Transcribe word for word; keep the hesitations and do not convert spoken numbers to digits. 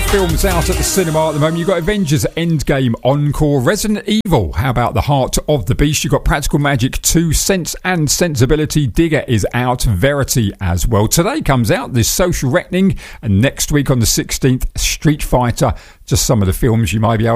films out at the cinema at the moment. You've got Avengers Endgame Encore, Resident Evil, how about The Heart of the Beast? You've got Practical Magic two, Sense and Sensibility, Digger is out, Verity as well. Today comes out this Social Reckoning, and next week on the sixteenth, Street Fighter. Just some of the films you might be able